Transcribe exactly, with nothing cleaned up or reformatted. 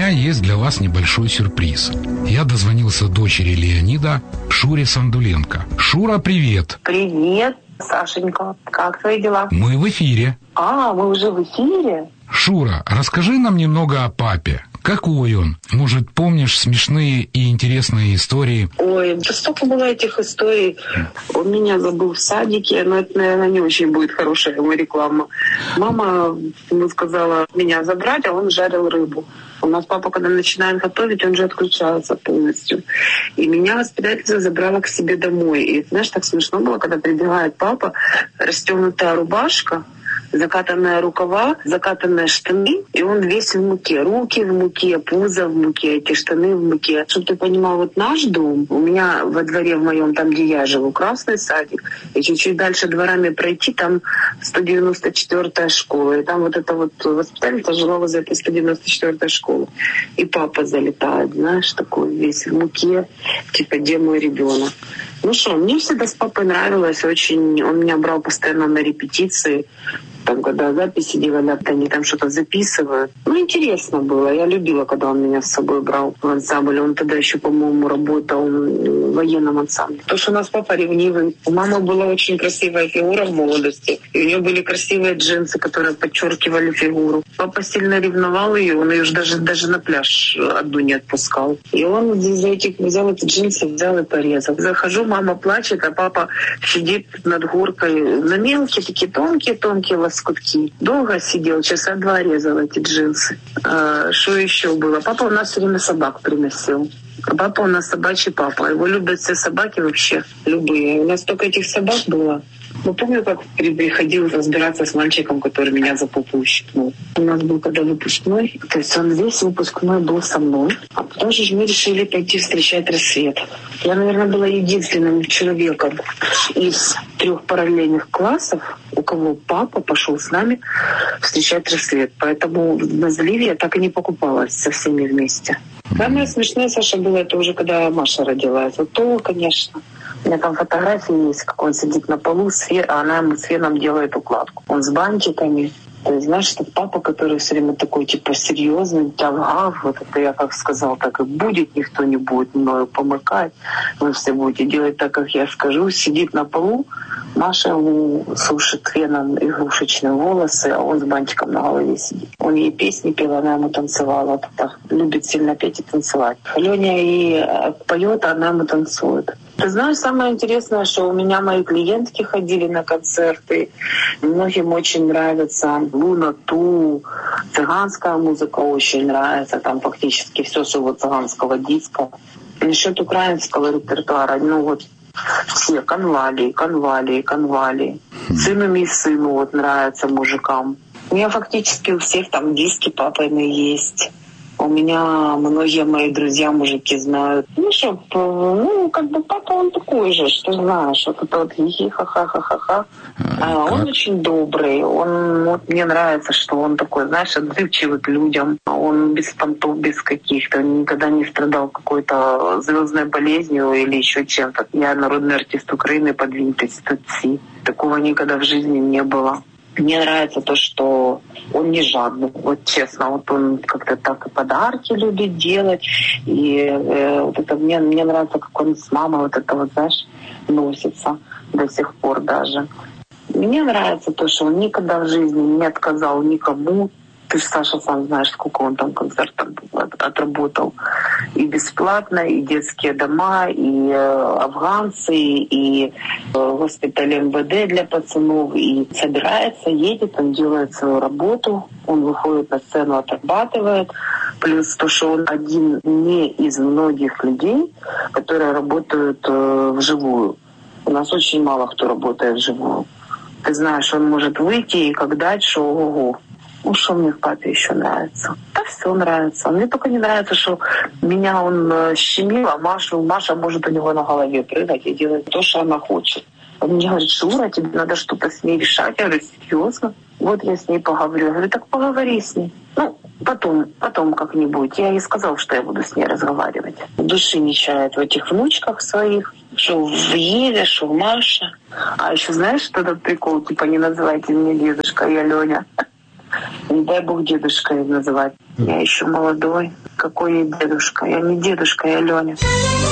меня есть для вас небольшой сюрприз. Я дозвонился дочери Леонида, Шуре Сандуленко. Шура, привет! Привет, Сашенька. Как твои дела? Мы в эфире. А, мы уже в эфире? Шура, расскажи нам немного о папе. Какой он? Может, помнишь смешные и интересные истории? Ой, да столько было этих историй. Он меня забыл в садике, но это, наверное, не очень будет хорошая его реклама. Мама ему сказала меня забрать, а он жарил рыбу. У нас папа, когда начинает готовить, он же отключается полностью. И меня воспитательница забрала к себе домой. И, знаешь, так смешно было, когда прибегает папа, расстегнутая рубашка, закатанные рукава, закатанные штаны, и он весь в муке. Руки в муке, пузо в муке, эти штаны в муке. Чтобы ты понимал, вот наш дом, у меня во дворе в моем, там, где я живу, красный садик, и чуть-чуть дальше дворами пройти, там сто девяносто четвёртая школа. И там вот эта вот воспитательница жила возле этой сто девяносто четвёртой школы. И папа залетает, знаешь, такой весь в муке, типа, где мой ребенок. Ну что, мне всегда с папой нравилось очень. Он меня брал постоянно на репетиции. Там, когда записи делали, они там что-то записывают. Ну, интересно было. Я любила, когда он меня с собой брал в ансамбль. Он тогда еще, по-моему, работал в военном ансамбле. Потому что у нас папа ревнивый. У мамы была очень красивая фигура в молодости. И у нее были красивые джинсы, которые подчеркивали фигуру. Папа сильно ревновал ее. Он ее даже, даже на пляж одну не отпускал. И он из этих взял эти джинсы, взял и порезал. Захожу, мама плачет, а папа сидит над горкой на мелкие, такие тонкие-тонкие лоскутки. Долго сидел, часа два резал эти джинсы. А, что еще было? Папа у нас все время собак приносил. Папа у нас собачий папа. Его любят все собаки вообще, любые. У нас столько этих собак было. Но помню, как приходил разбираться с мальчиком, который меня за попу ущипнул. У нас был когда выпускной, то есть он весь выпускной был со мной. А потом же мы решили пойти встречать рассвет. Я, наверное, была единственным человеком из трех параллельных классов, у кого папа пошел с нами встречать рассвет. Поэтому на заливе я так и не покупалась со всеми вместе. Самое смешное, Саша, было это уже когда Маша родилась. Вот то, конечно. У меня там фотографии есть, как он сидит на полу, а она ему с феном делает укладку. Он с бантиками. То есть, знаешь, это папа, который все время такой, типа, серьезный, тягав. Вот это я как сказал, так и будет. Никто не будет мною помыкать. Вы все будете делать так, как я скажу. Сидит на полу, Маша ему сушит феном игрушечные волосы, а он с бантиком на голове сидит. Он ей песни пел, она ему танцевала. Так, любит сильно петь и танцевать. Леня и поет, а она ему танцует. Ты знаешь, самое интересное, что у меня мои клиентки ходили на концерты. Многим очень нравится Луна Ту, цыганская музыка очень нравится. Там фактически все, что вот цыганского диска. Насчет украинского репертуара, ну вот все конвалии, конвалии, конвалии. Сыну и сыну вот нравится мужикам. У меня фактически у всех там диски папины есть. У меня многие мои друзья мужики знают. Ну что, ну как бы папа он такой же, что знаешь, вот это вот хихи-ха-ха-ха-ха-ха. А он очень добрый. Он вот мне нравится, что он такой, знаешь, отзывчивый к людям. Он без понтов, без каких-то, никогда не страдал какой-то звездной болезнью или еще чем-то. Я народный артист Украины под Винтовски. Такого никогда в жизни не было. Мне нравится то, что он не жадный. Вот честно, вот он как-то так и подарки любит делать. И э, вот это мне, мне нравится, как он с мамой вот это вот, знаешь, носится до сих пор даже. Мне нравится то, что он никогда в жизни не отказал никому. Ты же, Саша, сам знаешь, сколько он там концертов отработал. И бесплатно, и детские дома, и э, афганцы, и э, госпиталь эм вэ дэ для пацанов. И собирается, едет, он делает свою работу, он выходит на сцену, отрабатывает. Плюс то, что он один не из многих людей, которые работают э, вживую. У нас очень мало кто работает вживую. Ты знаешь, он может выйти и как дать, что ого-го. Ну, что мне в папе еще нравится? Да все нравится. Мне только не нравится, что меня он щемил, а Маша, Маша может у него на голове прыгать и делать то, что она хочет. Он мне говорит: Шура, тебе надо что-то с ней решать. Я говорю: серьезно? Вот я с ней поговорю. Я говорю: так поговори с ней. Ну, потом, потом как-нибудь. Я ей сказала, что я буду с ней разговаривать. Души не чает в этих внучках своих. Что в Еве, что в Маше. А еще знаешь, что этот прикол? Типа, не называйте меня дедушка, я Леня. Не дай бог дедушкой называть. Я еще молодой. какой я дедушка. Я не дедушка, я Леня.